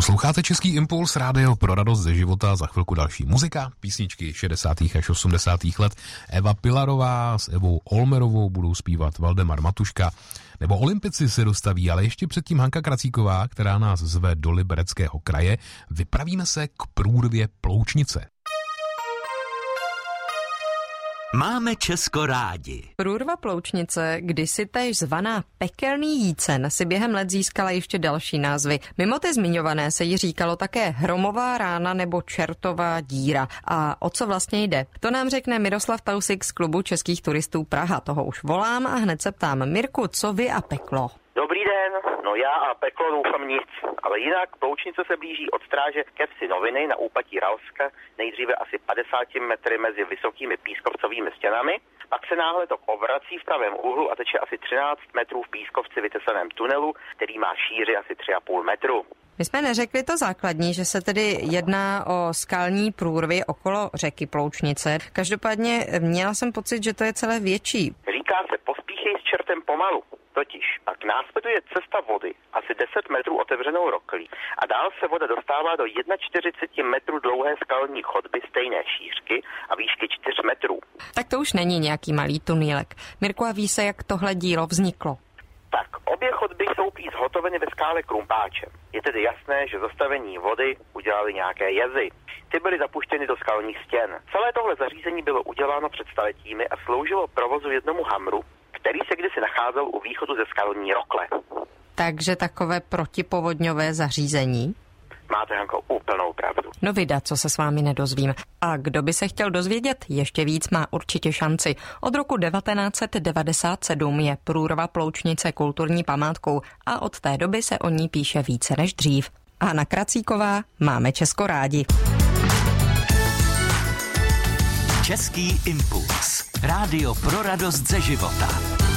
Posloucháte Český impuls, rádio pro radost ze života, za chvilku další muzika, písničky 60. až 80. let. Eva Pilarová s Evou Olmerovou budou zpívat Valdemar Matuška, nebo Olympici se dostaví, ale ještě předtím Hanka Kracíková, která nás zve do Libereckého kraje. Vypravíme se k průrvě Ploučnice. Máme Česko rádi. Průrva Ploučnice, kdysi též zvaná Pekelný Jícen, si během let získala ještě další názvy. Mimo ty zmiňované se jí říkalo také Hromová rána nebo Čertová díra. A o co vlastně jde? To nám řekne Miroslav Tausik z klubu českých turistů Praha. Toho už volám a hned se ptám. Mirku, co vy a peklo? Dobrý den, no já a peklo doufám nic, ale jinak Ploučnice se blíží od stráže ke vsi Noviny na úpatí Ralska, nejdříve asi 50 metry mezi vysokými pískovcovými stěnami, pak se náhle tok ovrací v pravém úhlu a teče asi 13 metrů v pískovci vytesaném tunelu, který má šíři asi 3,5 metru. My jsme neřekli to základní, že se tedy jedná o skalní průrvy okolo řeky Ploučnice. Každopádně měla jsem pocit, že to je celé větší. Říká se pospíchej s čertem pomalu. Totiž pak následuje cesta vody asi 10 metrů otevřenou roklí a dál se voda dostává do 41 metrů dlouhé skalní chodby stejné šířky a výšky 4 metrů. Tak to už není nějaký malý tunýlek. Mirku, a ví se, jak tohle dílo vzniklo? Tak, obě chodby jsou prý zhotoveny ve skále krumpáčem. Je tedy jasné, že zastavení vody udělali nějaké jezy. Ty byly zapuštěny do skalních stěn. Celé tohle zařízení bylo uděláno před staletími a sloužilo provozu jednomu hamru, který se kdysi nacházel u východu ze skalní rokle. Takže takové protipovodňové zařízení? Máte, Hanko, úplnou pravdu. No vida, co se s vámi nedozvím. A kdo by se chtěl dozvědět ještě víc, má určitě šanci. Od roku 1997 je průrva Ploučnice kulturní památkou a od té doby se o ní píše více než dřív. Hana Kracíková, máme Česko rádi. Český impuls. Rádio pro radost ze života.